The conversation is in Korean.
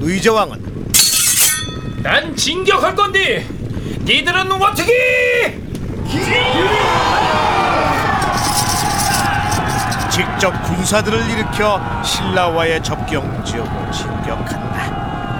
의자왕은 난 진격할 건데 니들은 어떻게? 직접 군사들을 일으켜 신라와의 접경 지역을 진격한다.